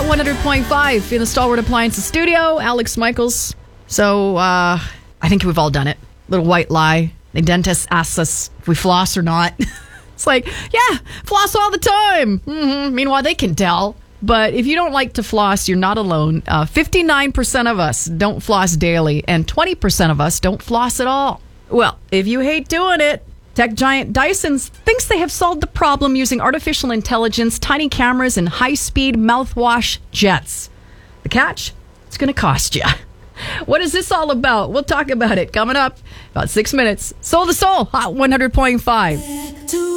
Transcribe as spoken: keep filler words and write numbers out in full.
Hot one hundred point five in the Stalwart Appliances studio. Alex Michaels. So, uh, I think we've all done it. Little white lie. The dentist asks us if we floss or not. It's like, yeah, floss all the time. Mm-hmm. Meanwhile, they can tell. But if you don't like to floss, you're not alone. Uh, fifty-nine percent of us don't floss daily, and twenty percent of us don't floss at all. Well, if you hate doing it, tech giant Dyson thinks they have solved the problem using artificial intelligence, tiny cameras, and high-speed mouthwash jets. The catch? It's going to cost you. What is this all about? We'll talk about it coming up about six minutes. Soul to Soul, Hot one hundred point five.